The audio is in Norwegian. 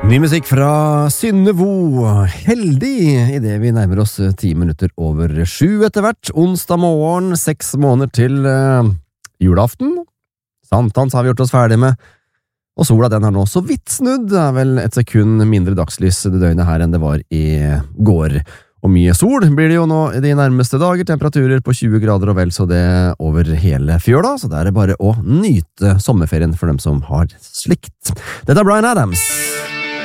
Ny musikk fra Synnevo, heldig i det vi nærmer oss 10 minutter over 7 etter hvert, onsdag morgen, 6 måneder til julaften. Sankthans har vi gjort oss ferdig med, og sola den har nå så vidt snudd, det vel et sekund mindre dagslys det døgnet her enn det var i går. Og mye sol blir det jo nå i de nærmeste dager, temperaturer på 20 grader og vel så det over hele fjøla, så det er bare å nyte sommerferien for dem som har slikt. Dette er Bryan Adams.